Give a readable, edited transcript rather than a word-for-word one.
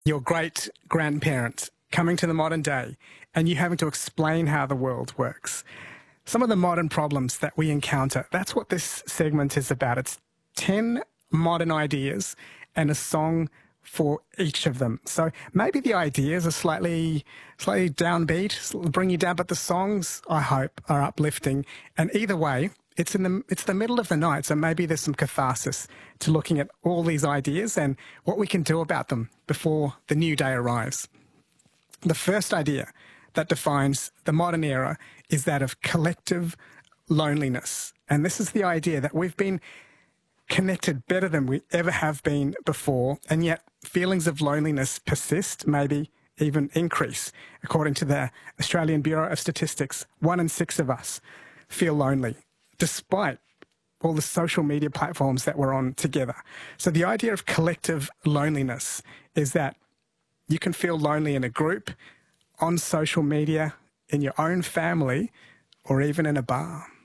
your great-grandparents coming to the modern day and you having to explain how the world works. Some of the modern problems that we encounter, that's what this segment is about. It's 10 modern ideas and a song for each of them. So maybe the ideas are slightly downbeat, bring you down, but the songs, I hope, are uplifting. And either way, it's the middle of the night, so maybe there's some catharsis to looking at all these ideas and what we can do about them before the new day arrives. The first idea that defines the modern era is that of collective loneliness. And this is the idea that we've been connected better than we ever have been before, and yet feelings of loneliness persist, maybe even increase. According to the Australian Bureau of Statistics, 1 in 6 of us feel lonely, despite all the social media platforms that we're on together. So the idea of collective loneliness is that you can feel lonely in a group, on social media, in your own family, or even in a bar.